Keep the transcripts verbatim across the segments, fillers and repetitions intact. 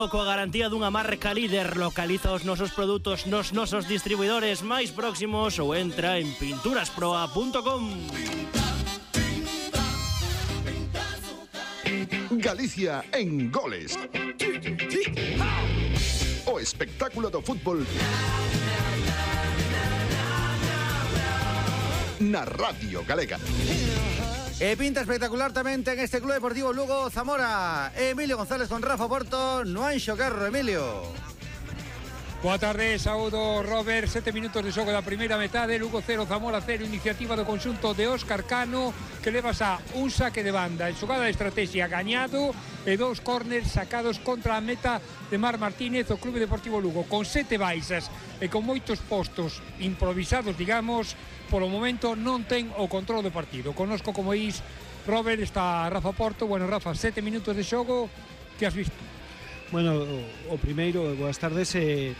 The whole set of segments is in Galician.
Coa garantía dunha marca líder, localiza os nosos produtos nos nosos distribuidores máis próximos ou entra en pinturasproa punto com. Galicia en goles. O espectáculo do fútbol na Radio Galega. E pinta espectacular tamén ten este Club Deportivo Lugo Zamora. Emilio González con Rafa Porto no Anxo Carro. Emilio. Boa tarde, saúdo Robert. Sete minutos de xogo da primeira metade. Lugo cero, Zamora cero. Iniciativa do conxunto de Óscar Cano, que levas a un saque de banda en xogada de estrategia gañado e dous córners sacados contra a meta de Mar Martínez. O Club Deportivo Lugo con sete baixas e con moitos postos improvisados, digamos, polo momento non ten o control do partido. Conozco como is Robert, está Rafa Porto. Bueno, Rafa, sete minutos de xogo, que has visto? Bueno, o, o primeiro, boas tardes, eh,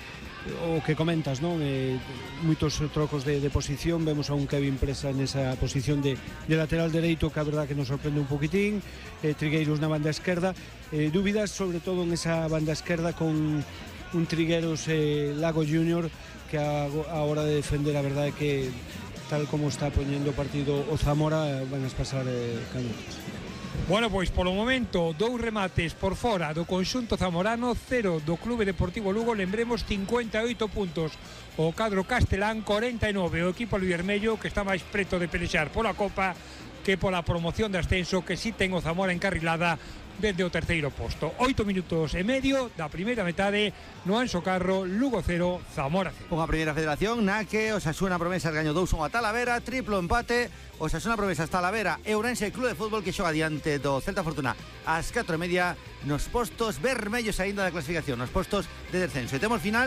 o que comentas, non? Eh, moitos trocos de, de posición, vemos a un Kevin Presa nesa posición de, de lateral dereito, que a verdad que nos sorprende un poquitín, eh, Trigueiros na banda esquerda, eh, dúbidas sobre todo en esa banda esquerda con un Trigueros eh, Lago Junior, que a, a hora de defender a verdade que tal como está poñendo o partido o Zamora, van a pasar eh, canutos. Bueno, pois polo momento dous remates por fora do conxunto zamorano, cero do Clube Deportivo Lugo. Lembremos, cincuenta e oito puntos o cadro castelán, cuarenta e nove o equipo albivermello, que está máis preto de pelexar pola Copa que pola promoción de ascenso, que si ten o Zamora encarrilada desde o terceiro posto. Oito minutos e medio da primeira metade no Anxo Carro. Lugo cero, Zamora cero. Unha primeira federación na que Osasuna Promesas gañou dous a un a Talavera, triplo empate. Osasuna Promesas, Talavera e Ourense Club de Fútbol, que xoga diante do Celta Fortuna ás catro e media nos postos vermellos aínda da clasificación, nos postos de descenso. E temos final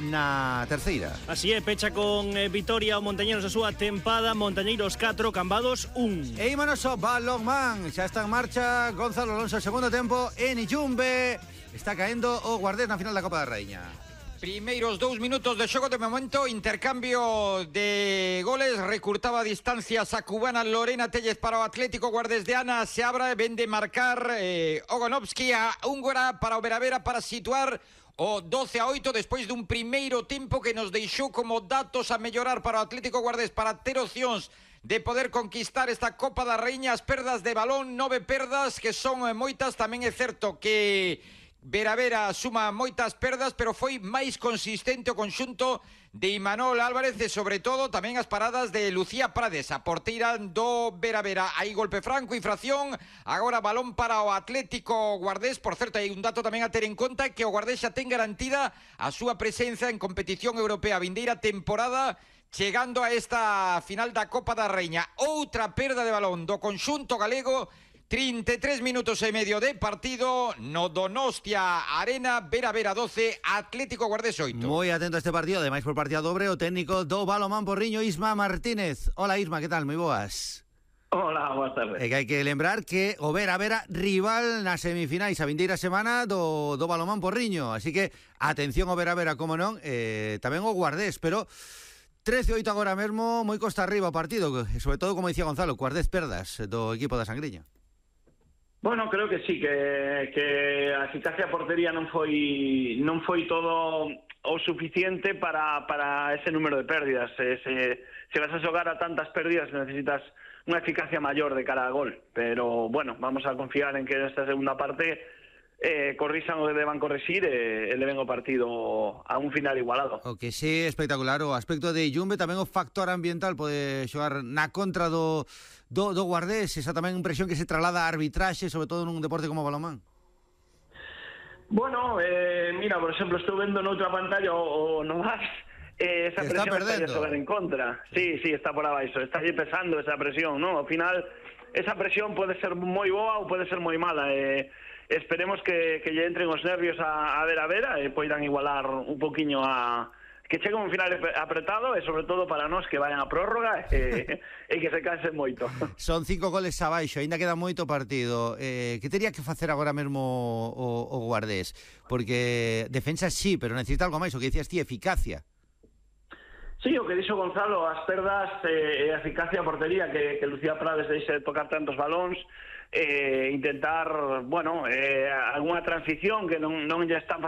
na terceira. Así é, pecha con eh, Vitoria o Montañeros a súa tempada. Montañeiros catro, Cambados un. E ímonos ao balonmán. Xa está en marcha Gonzalo Alonso, segundo tempo en Iyumbe. Está caendo o Guardés na final da Copa da Raíña. Primeiros dous minutos de xogo, de momento intercambio de goles, recurtaba distancias a cubana Lorena Tellez para o Atlético. Guardés de Ana se abra, vende marcar eh, Ogonovski a Húngara para o Veravera para situar o doce a oito despois dun primeiro tempo que nos deixou como datos a mellorar para o Atlético Guardés, para ter opcións de poder conquistar esta Copa da Raíña. As perdas de balón, nove perdas, que son moitas. Tamén é certo que Veravera suma moitas perdas, pero foi máis consistente o conxunto de Imanol Álvarez e sobre todo tamén as paradas de Lucía Prades, a porteira do Veravera. Aí golpe franco, infracción, agora balón para o Atlético Guardés. Por certo, hai un dato tamén a ter en conta, que o Guardés xa ten garantida a súa presenza en competición europea vindeira temporada, chegando a esta final da Copa da Raíña. Outra perda de balón do conxunto galego. trinta e tres minutos e medio de partido no Donostia Arena. Veravera doce, Atlético Guardés oito. Moi atento a este partido, ademais por partida dobre, o técnico do balonmán porriño, Isma Martínez. Hola Isma, que tal? Moi boas. Hola, boas tardes. E que hai que lembrar que o Veravera rival nas semifinais a vindeira semana do, do balonmán porriño, así que atención ao Veravera, como non, eh, tamén o Guardés, pero trece a oito agora mesmo, moi costa arriba o partido, e sobre todo, como dicía Gonzalo, Guardés perdas do equipo da Sangriña. Bueno, creo que sí, que, que a eficacia a portería non foi non foi todo o suficiente para, para ese número de pérdidas. Se, se, se vas a xogar a tantas pérdidas necesitas unha eficacia maior de cara a gol. Pero, bueno, vamos a confiar en que nesta segunda parte eh, corrixan o que deban corrixir e eleven o partido a un final igualado. O que sí, espectacular o aspecto de Iyumbe, tamén o factor ambiental pode xogar na contra do Do, do Guardés, esa tamén impresión que se traslada a arbitraxe, sobre todo nun deporte como o balonmán. Bueno, eh, mira, por exemplo, estou vendo noutra pantalla o, o Novas, eh, esa está presión perdendo. Está xogar en contra. Sí, sí, está por abaixo, está aí pesando esa presión, ¿no? Ao final, esa presión pode ser moi boa ou pode ser moi mala. Eh, esperemos que, que lle entren os nervios a, a ver a vera e poidan igualar un poquinho a... que chegue un final apretado e sobre todo para nós que vayan a prórroga e, e que se cansen moito. Son cinco goles abaixo, ainda queda moito partido. Eh, que teria que facer agora mesmo o, o Guardés? Porque defensa sí, pero necesita algo máis, o que dicías ti, eficacia. Sí, o que dixo Gonzalo, as perdas e eh, a eficacia a portería, que, que Lucía Prades deixe de tocar tantos balóns, eh, intentar, bueno, eh, algunha transición que non, non lle están